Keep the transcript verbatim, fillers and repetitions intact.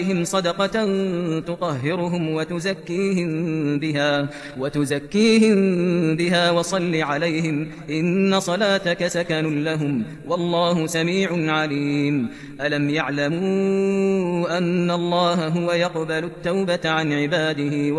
صدقة تطهرهم وتزكيهم بها وتزكيهم بها وصل عليهم إن صلاتك سكن لهم والله سميع عليم. ألم يعلموا أن الله هو يقبل التوبة عن عباده